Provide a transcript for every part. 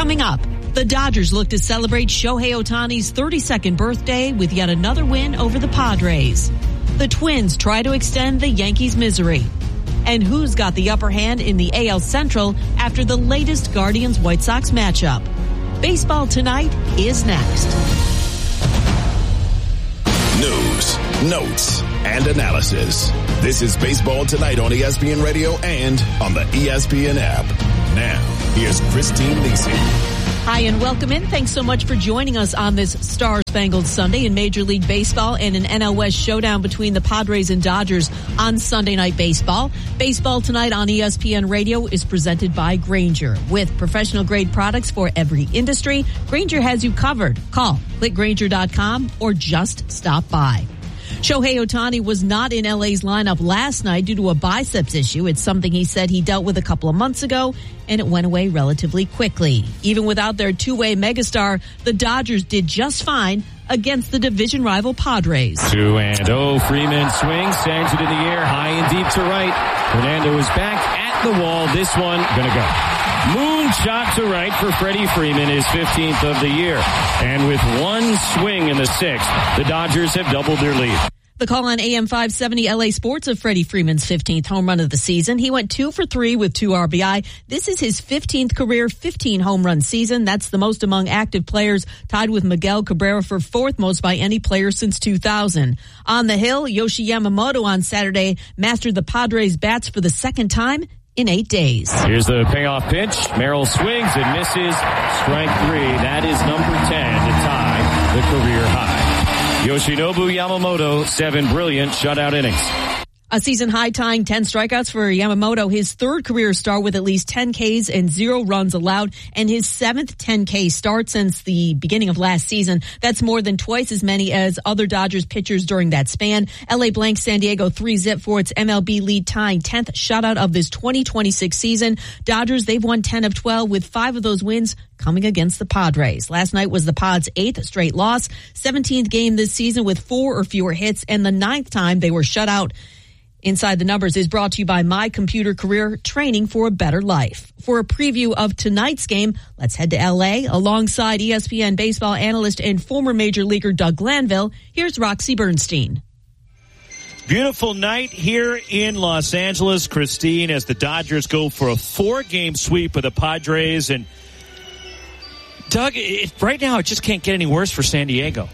Coming up, the Dodgers look to celebrate Shohei Ohtani's 32nd birthday with yet another win over the Padres. The Twins try to extend the Yankees' misery. And who's got the upper hand in the AL Central after the latest Guardians-White Sox matchup? Baseball Tonight is next. News, notes, and analysis. This is Baseball Tonight on ESPN Radio and on the ESPN app. Now, here's Christine Lisi. Hi and welcome in. Thanks so much for joining us on this Star-Spangled Sunday in Major League Baseball and an NL West showdown between the Padres and Dodgers on Sunday Night Baseball. Baseball Tonight on ESPN Radio is presented by Grainger. With professional-grade products for every industry, Grainger has you covered. Call, click Grainger.com, or just stop by. Shohei Ohtani was not in LA's lineup last night due to a biceps issue. It's something he said he dealt with a couple of months ago, and it went away relatively quickly. Even without their two-way megastar, the Dodgers did just fine against the division rival Padres. 2-0, Freeman swings, sends it in the air, high and deep to right. Fernando is back at the wall. This one gonna go. Moonshot to right for Freddie Freeman, his 15th of the year. And with one swing in the sixth, the Dodgers have doubled their lead. The call on AM 570 LA Sports of Freddie Freeman's 15th home run of the season. He went 2 for 3 with 2 RBI. This is his 15th career 15 home run season. That's the most among active players, tied with Miguel Cabrera for 4th most by any player since 2000. On the hill, Yoshi Yamamoto on Saturday mastered the Padres' bats for the second time in 8 days. Here's the payoff pitch. Merrill swings and misses. Strike 3. That is number 10 to tie the career high. Yoshinobu Yamamoto, 7 brilliant shutout innings. A season-high tying 10 strikeouts for Yamamoto, his third career start with at least 10 Ks and 0 runs allowed, and his 7th 10K start since the beginning of last season. That's more than twice as many as other Dodgers pitchers during that span. LA blanks San Diego 3-0 for its MLB lead tying 10th shutout of this 2026 season. Dodgers, they've won 10 of 12 with 5 of those wins coming against the Padres. Last night was the Pods' 8th straight loss, 17th game this season with 4 or fewer hits, and the 9th time they were shut out. Inside the Numbers is brought to you by My Computer Career, training for a better life. For a preview of tonight's game, let's head to L.A. Alongside ESPN baseball analyst and former Major Leaguer Doug Glanville, here's Roxy Bernstein. Beautiful night here in Los Angeles, Christine, as the Dodgers go for a 4-game sweep of the Padres. And Doug, right now it just can't get any worse for San Diego.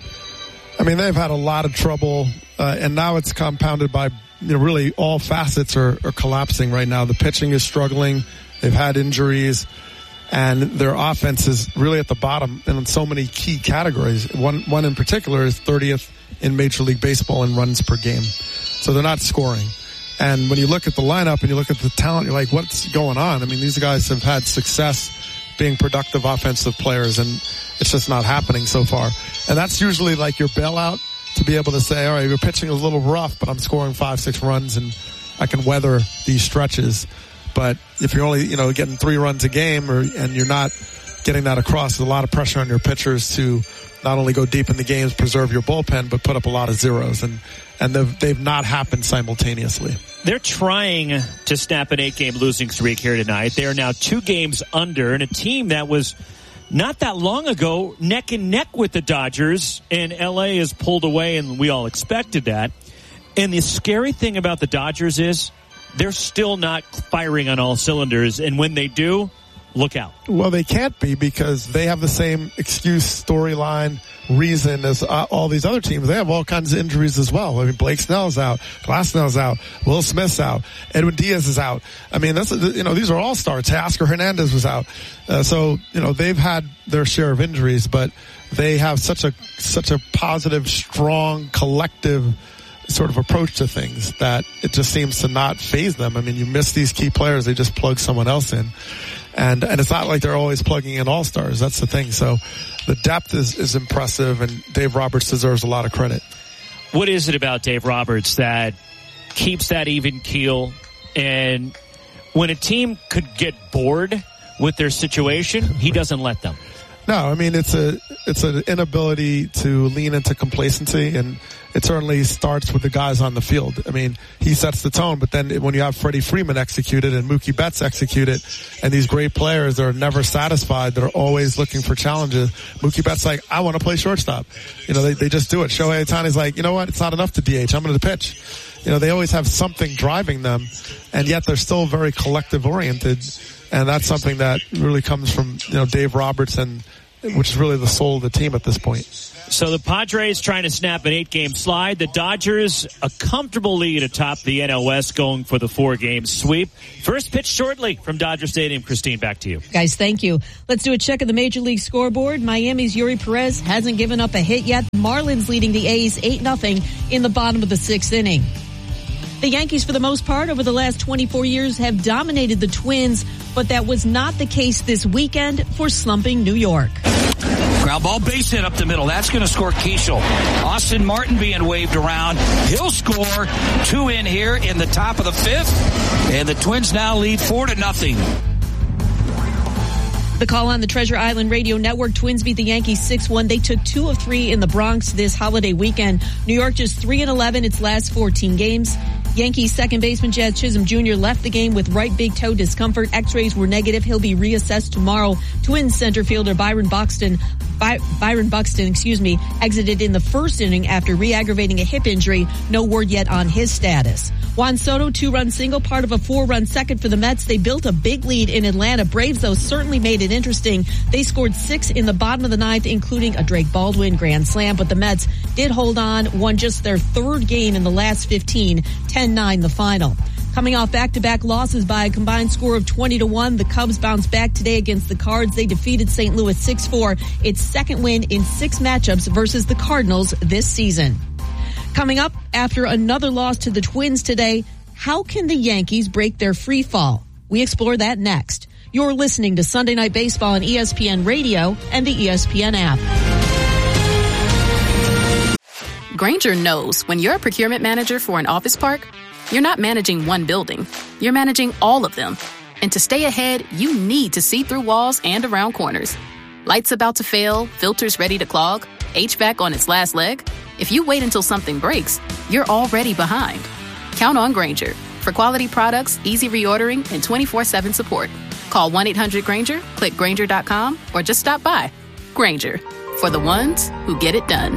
I mean, they've had a lot of trouble, and now it's compounded by really all facets are collapsing right now. The pitching is struggling. They've had injuries, and their offense is really at the bottom in so many key categories. One in particular is 30th in Major League Baseball in runs per game. So they're not scoring. And when you look at the lineup and you look at the talent, you're like, what's going on? I mean, these guys have had success being productive offensive players, and it's just not happening so far. And that's usually like your bailout, to be able to say, all right, your pitching is a little rough, but I'm scoring 5-6 runs and I can weather these stretches. But if you're only, getting 3 runs a game and you're not getting that across, there's a lot of pressure on your pitchers to not only go deep in the games, preserve your bullpen, but put up a lot of zeros. And they've not happened simultaneously. They're trying to snap an 8-game losing streak here tonight. They are now 2 games under, and a team that was not that long ago neck and neck with the Dodgers, and LA has pulled away, and we all expected that. And the scary thing about the Dodgers is they're still not firing on all cylinders, and when they do, look out. Well, they can't be, because they have the same excuse, storyline, reason as all these other teams. They have all kinds of injuries as well. I mean, Blake Snell's out, Glasnell's out, Will Smith's out, Edwin Diaz is out. I mean, these are all stars. Teoscar Hernandez was out. So they've had their share of injuries, but they have such a positive, strong, collective sort of approach to things that it just seems to not faze them. I mean, you miss these key players, they just plug someone else in. And it's not like they're always plugging in all-stars. That's the thing. So the depth is impressive, and Dave Roberts deserves a lot of credit. What is it about Dave Roberts that keeps that even keel? And when a team could get bored with their situation, he doesn't let them. No, I mean, it's an inability to lean into complacency, and it certainly starts with the guys on the field. I mean, he sets the tone, but then when you have Freddie Freeman execute it and Mookie Betts execute it, and these great players are never satisfied, they're always looking for challenges. Mookie Betts like, I want to play shortstop. You know, they just do it. Shohei Ohtani's like, you know what? It's not enough to DH. I'm going to pitch. You know, they always have something driving them, and yet they're still very collective oriented. And that's something that really comes from, you know, Dave Roberts, which is really the soul of the team at this point. So the Padres trying to snap an 8-game slide. The Dodgers, a comfortable lead atop the NL West, going for the 4-game sweep. First pitch shortly from Dodger Stadium. Christine, back to you. Guys, thank you. Let's do a check of the Major League scoreboard. Miami's Yuri Perez hasn't given up a hit yet. Marlins leading the A's 8-0 in the bottom of the 6th inning. The Yankees, for the most part, over the last 24 years, have dominated the Twins, but that was not the case this weekend for slumping New York. Ground ball, base hit up the middle. That's going to score Keishel. Austin Martin being waved around. He'll score. 2 in here in the top of the 5th. And the Twins now lead 4-0. The call on the Treasure Island Radio Network. Twins beat the Yankees 6-1. They took 2 of 3 in the Bronx this holiday weekend. New York just 3-11 its last 14 games. Yankees second baseman Jazz Chisholm Jr. left the game with right big toe discomfort. X-rays were negative. He'll be reassessed tomorrow. Twins center fielder Byron Buxton, exited in the first inning after re-aggravating a hip injury. No word yet on his status. Juan Soto, 2-run single, part of a 4-run second for the Mets. They built a big lead in Atlanta. Braves, though, certainly made it interesting. They scored 6 in the bottom of the 9th, including a Drake Baldwin grand slam, but the Mets did hold on, won just their 3rd game in the last 15, 10-9 the final. Coming off back-to-back losses by a combined score of 20-1, the Cubs bounced back today against the Cards. They defeated St. Louis 6-4, its second win in 6 matchups versus the Cardinals this season. Coming up, after another loss to the Twins today, how can the Yankees break their free fall? We explore that next. You're listening to Sunday Night Baseball on ESPN Radio and the ESPN app. Grainger knows when you're a procurement manager for an office park, you're not managing one building. You're managing all of them. And to stay ahead, you need to see through walls and around corners. Lights about to fail, filters ready to clog, HVAC on its last leg. If you wait until something breaks, you're already behind. Count on Grainger for quality products, easy reordering, and 24/7 support. Call 1-800-GRAINGER, click Grainger.com, or just stop by. Grainger, for the ones who get it done.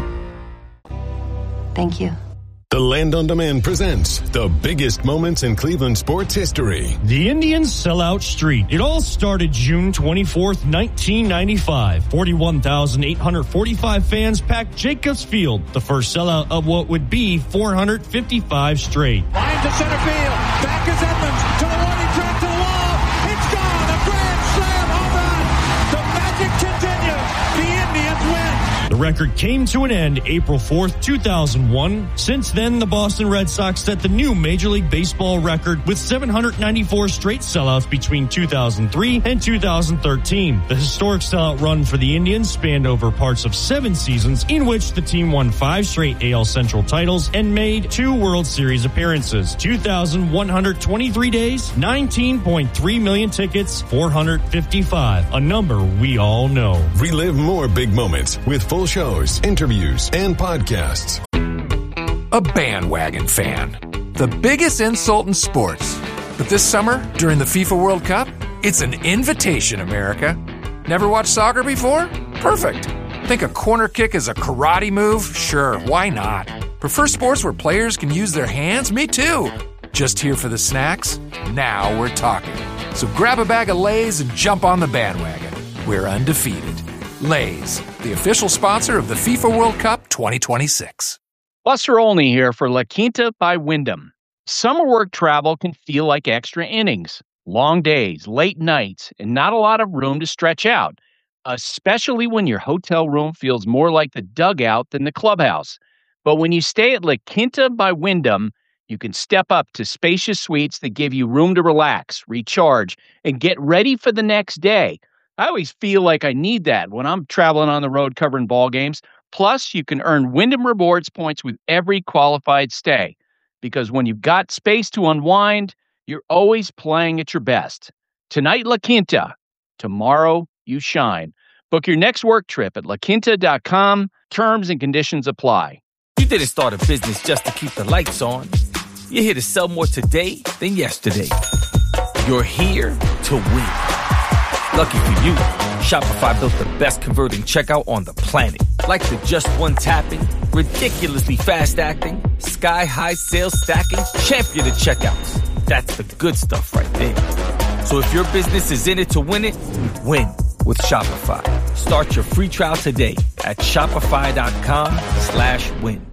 Thank you. The Land on Demand presents the biggest moments in Cleveland sports history. The Indians sellout street. It all started June 24th, 1995. 41,845 fans packed Jacobs Field, the first sellout of what would be 455 straight. Line to center field. Back is Edmonds to the warning track to the wall. It's gone. A grand slam home run. The magic continues. The Indians win. The record came to an end April 4th, 2001. Since then, the Boston Red Sox set the new Major League Baseball record with 794 straight sellouts between 2003 and 2013. The historic sellout run for the Indians spanned over parts of 7 seasons, in which the team won 5 straight AL Central titles and made 2 World Series appearances. 2,123 days, 19.3 million tickets, 455, a number we all know. Relive more big moments with full shows, interviews, and podcasts. A bandwagon fan. The biggest insult in sports. But this summer, during the FIFA World Cup, it's an invitation, America. Never watched soccer before? Perfect. Think a corner kick is a karate move? Sure, why not? Prefer sports where players can use their hands? Me too. Just here for the snacks? Now we're talking. So grab a bag of Lay's and jump on the bandwagon. We're undefeated. Lay's, the official sponsor of the FIFA World Cup 2026. Buster Olney here for La Quinta by Wyndham. Summer work travel can feel like extra innings. Long days, late nights, and not a lot of room to stretch out, especially when your hotel room feels more like the dugout than the clubhouse. But when you stay at La Quinta by Wyndham, you can step up to spacious suites that give you room to relax, recharge, and get ready for the next day. I always feel like I need that when I'm traveling on the road covering ball games. Plus, you can earn Wyndham Rewards points with every qualified stay. Because when you've got space to unwind, you're always playing at your best. Tonight, La Quinta. Tomorrow, you shine. Book your next work trip at laquinta.com. Terms and conditions apply. You didn't start a business just to keep the lights on. You're here to sell more today than yesterday. You're here to win. Lucky for you, Shopify built the best converting checkout on the planet. Like the just one tapping, ridiculously fast acting, sky-high sales stacking, champion of checkouts. That's the good stuff right there. So if your business is in it to win it, win with Shopify. Start your free trial today at shopify.com/win.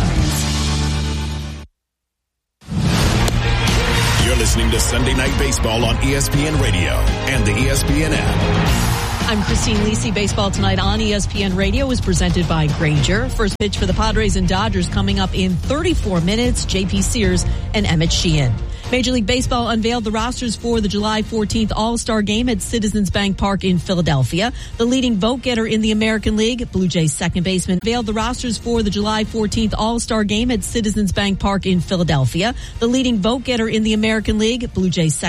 You're listening to Sunday Night Baseball on ESPN Radio and the ESPN app. I'm Christine Lisi. Baseball Tonight on ESPN Radio is presented by Grainger. First pitch for the Padres and Dodgers coming up in 34 minutes. J.P. Sears and Emmett Sheehan. Major League Baseball unveiled the rosters for the July 14th All-Star Game at Citizens Bank Park in Philadelphia. The leading vote-getter in the American League, Blue Jays second baseman, unveiled the rosters for the July 14th All-Star Game at Citizens Bank Park in Philadelphia. The leading vote-getter in the American League, Blue Jays second